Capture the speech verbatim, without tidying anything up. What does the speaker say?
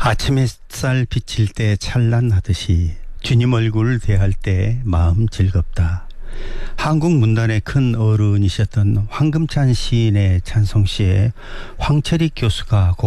아침 햇살 비칠 때 찬란하듯이 주님 얼굴 대할 때 마음 즐겁다. 한국 문단의 큰 어른이셨던 황금찬 시인의 찬송시에 황철익 교수가